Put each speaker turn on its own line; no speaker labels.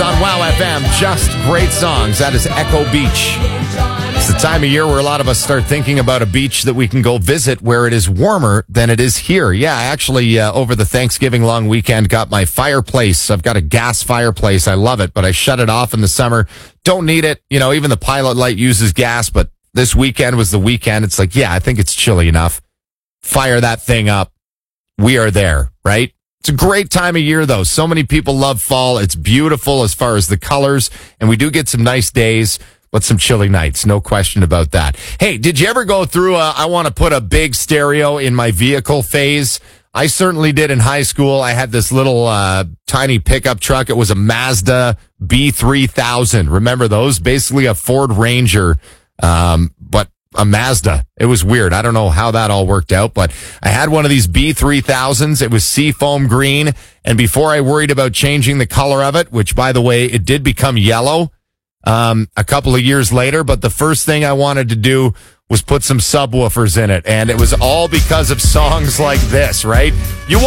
on Wow FM. Just great songs. That is Echo Beach. It's the time of year where a lot of us start thinking about a beach that we can go visit where it is warmer than it is here. Yeah, I actually, over the Thanksgiving long weekend, got my fireplace. I've got a gas fireplace. I love it, but I shut it off in the summer. Don't need it. You know, even the Pilot Light uses gas, but this weekend was the weekend. It's like, yeah, I think it's chilly enough. Fire that thing up. We are there, right? It's a great time of year, though. So many people love fall. It's beautiful as far as the colors, and we do get some nice days, but some chilly nights. No question about that. Hey, did you ever go through I want to put a big stereo in my vehicle phase? I certainly did in high school. I had this little tiny pickup truck. It was a Mazda B3000. Remember those? Basically a Ford Ranger, but a Mazda. It was weird. I don't know how that all worked out, but I had one of these B3000s. It was seafoam green. And before I worried about changing the color of it, which by the way, it did become yellow, a couple of years later, but the first thing I wanted to do was put some subwoofers in it. And it was all because of songs like this, right? You